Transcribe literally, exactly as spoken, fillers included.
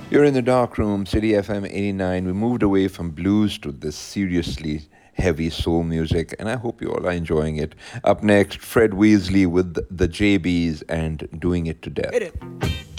You're in the dark room, City F M eighty-nine. We moved away from blues to this seriously heavy soul music, and I hope you all are enjoying it. Up next, Fred Weasley with the J Bs and Doing It to Hit Death. it.